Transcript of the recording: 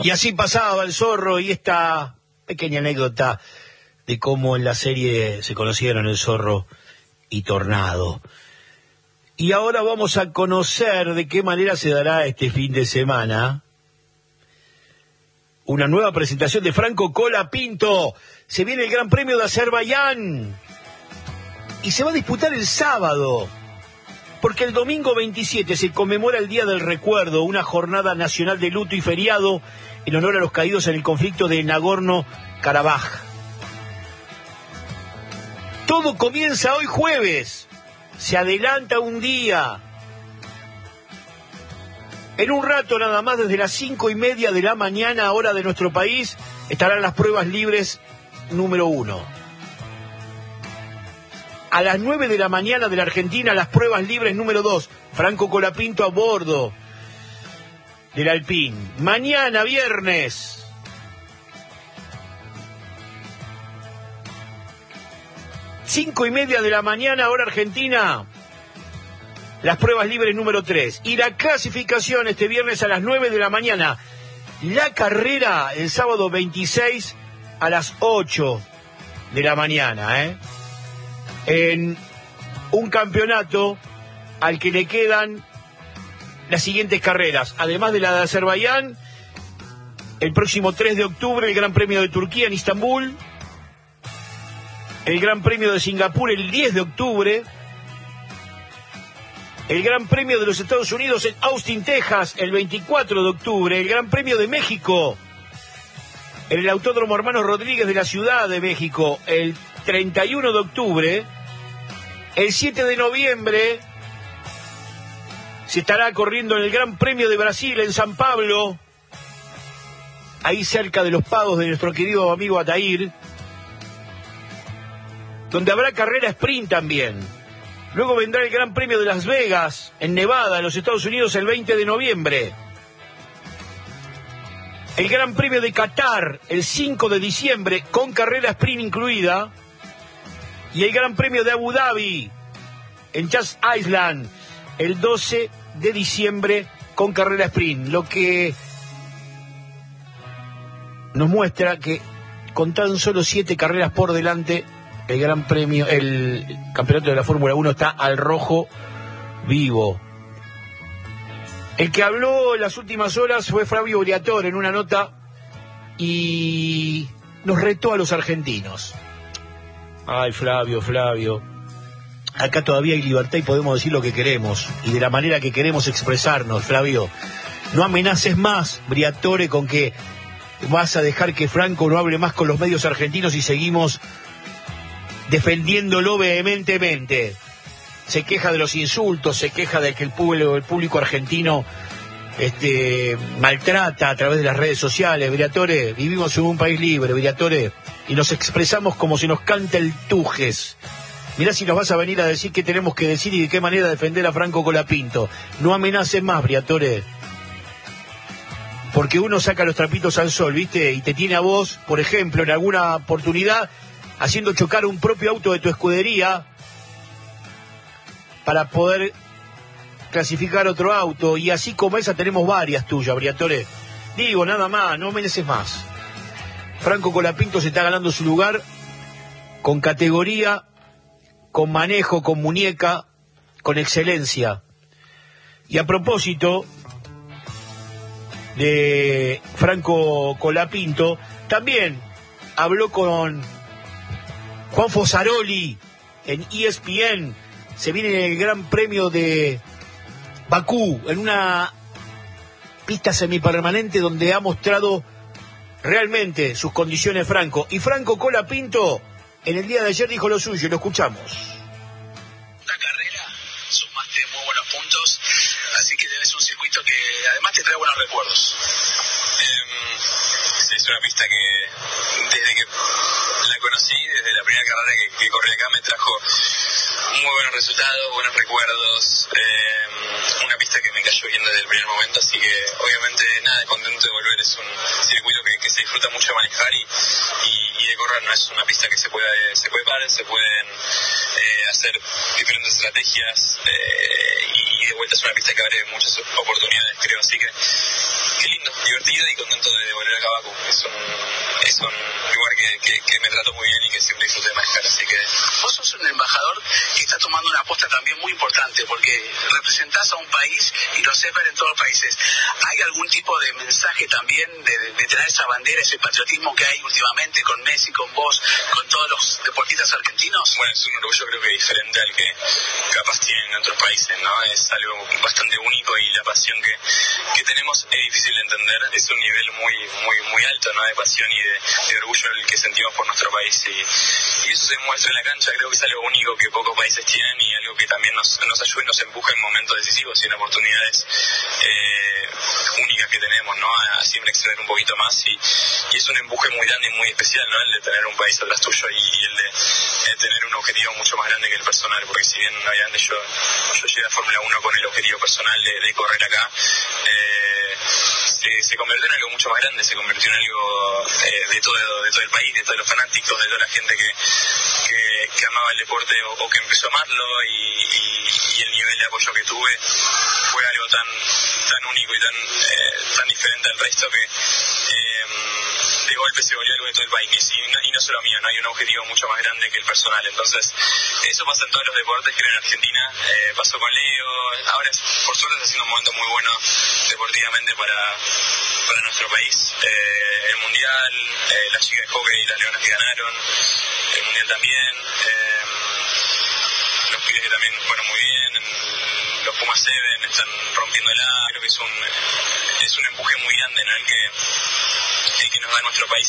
Y así pasaba el Zorro, y esta pequeña anécdota de cómo en la serie se conocieron el Zorro y Tornado. Y ahora vamos a conocer de qué manera se dará este fin de semana una nueva presentación de Franco Colapinto. Se viene el Gran Premio de Azerbaiyán y se va a disputar el sábado, porque el domingo 27 se conmemora el Día del Recuerdo, una jornada nacional de luto y feriado en honor a los caídos en el conflicto de Nagorno-Karabaj. Todo comienza hoy jueves, se adelanta un día. En un rato nada más, desde las 5:30 de la mañana, hora de nuestro país, estarán las pruebas libres número 1. A las 9 de la mañana de la Argentina, las pruebas libres número 2. Franco Colapinto a bordo del Alpine. Mañana, viernes, 5:30 de la mañana, hora argentina, las pruebas libres número 3. Y la clasificación este viernes a las 9 de la mañana. La carrera el sábado 26 a las 8 de la mañana, en un campeonato al que le quedan las siguientes carreras. Además de la de Azerbaiyán, el próximo 3 de octubre el Gran Premio de Turquía en Istambul, el Gran Premio de Singapur el 10 de octubre, el Gran Premio de los Estados Unidos en Austin, Texas, el 24 de octubre, el Gran Premio de México en el Autódromo Hermanos Rodríguez de la Ciudad de México el 31 de octubre, el 7 de noviembre se estará corriendo en el Gran Premio de Brasil en San Pablo, ahí cerca de los pagos de nuestro querido amigo Atair, donde habrá carrera sprint también. Luego vendrá el Gran Premio de Las Vegas, en Nevada, en los Estados Unidos, el 20 de noviembre. El Gran Premio de Qatar, el 5 de diciembre, con carrera sprint incluida. Y el Gran Premio de Abu Dhabi, en Yas Island, el 12 de diciembre, con carrera sprint. Lo que nos muestra que con tan solo 7 carreras por delante, el Gran Premio, el campeonato de la Fórmula 1 está al rojo vivo. El que habló en las últimas horas fue Flavio Briatore en una nota y nos retó a los argentinos. Ay, Flavio. Acá todavía hay libertad y podemos decir lo que queremos y de la manera que queremos expresarnos, Flavio. No amenaces más, Briatore, con que vas a dejar que Franco no hable más con los medios argentinos y seguimos defendiéndolo vehementemente. Se queja de los insultos, se queja de que el público argentino maltrata a través de las redes sociales. Briatore, vivimos en un país libre, Briatore, y nos expresamos como si nos canta el Tujes. Mirá si nos vas a venir a decir qué tenemos que decir y de qué manera defender a Franco Colapinto. No amenaces más, Briatore, porque uno saca los trapitos al sol, ¿viste? Y te tiene a vos, por ejemplo, en alguna oportunidad, haciendo chocar un propio auto de tu escudería para poder clasificar otro auto, y así como esa tenemos varias tuyas, Briatore. Digo, nada más, no amenaces más. Franco Colapinto se está ganando su lugar con categoría, con manejo, con muñeca, con excelencia. Y a propósito de Franco Colapinto, también habló con Juan Fosaroli en ESPN. Se viene el Gran Premio de Bakú, en una pista semipermanente donde ha mostrado realmente sus condiciones Franco. Y Franco Colapinto en el día de ayer dijo lo suyo, lo escuchamos. La carrera, sumaste muy buenos puntos, así que tenés un circuito que además te trae buenos recuerdos. Es una pista que desde que la conocí, desde la primera carrera que corrí acá, me trajo muy buenos resultados, buenos recuerdos, una pista que me cayó bien desde el primer momento, así que obviamente nada, contento de volver. Es un circuito que se disfruta mucho de manejar y de correr. No es una pista que se puede parar, se pueden hacer diferentes estrategias y de vuelta es una pista que abre muchas oportunidades, creo, así que qué lindo, divertido y contento de volver acá a Bakú. Es un lugar que me trató muy bien y que siempre disfruté de manejar, así que... Vos sos un embajador que está tomando una aposta también muy importante, porque representás a un país y lo haces ver en todos los países. ¿Hay algún tipo de mensaje también de tener esa bandera, ese patriotismo que hay últimamente con Messi, con vos, con todos los deportistas argentinos? Bueno, es un orgullo creo que diferente al que capaz tienen en otros países, ¿no? Es algo bastante único y la pasión que tenemos es difícil de entender. Es un nivel muy alto, ¿no? De pasión y de orgullo el que sentimos por nuestro país y eso se muestra en la cancha. Creo que es algo único que pocos países tienen y algo que también nos ayuda y nos empuja en momentos decisivos y en oportunidades únicas que tenemos, ¿no? A siempre exceder un poquito más y es un empuje muy grande y muy especial, ¿no? El de tener un país atrás tuyo y el de tener un objetivo mucho más grande que el personal, porque si bien obviamente yo llegué a Fórmula 1 con el objetivo personal de correr acá, se convirtió en algo mucho más grande, se convirtió en algo de todo el país, de todos los fanáticos, de toda la gente que amaba el deporte o que empezó a amarlo y el nivel de apoyo que tuve fue algo tan único y tan diferente al resto que de golpe se volvió algo de todo el país y no solo mío, no hay un objetivo mucho más grande que el personal. Entonces eso pasa en todos los deportes, creo en Argentina, pasó con Leo, ahora por suerte está haciendo un momento muy bueno deportivamente para nuestro país, el mundial, las chicas de hockey y las leonas que ganaron, el mundial también, los pibes que también fueron muy bien, los Pumas 7 están rompiéndola. Creo que es un empuje muy grande, ¿no? el que nos da nuestro país